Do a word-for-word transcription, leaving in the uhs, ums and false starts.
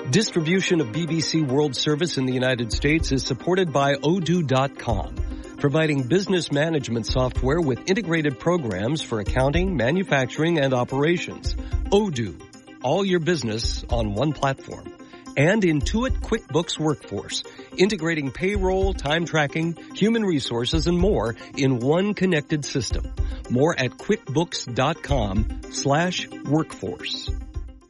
Distribution of B B C World Service in the United States is supported by Odoo dot com, providing business management software with integrated programs for accounting, manufacturing, and operations. Odoo, all your business on one platform. And Intuit QuickBooks Workforce, integrating payroll, time tracking, human resources, and more in one connected system. More at quickbooks dot com slash workforce.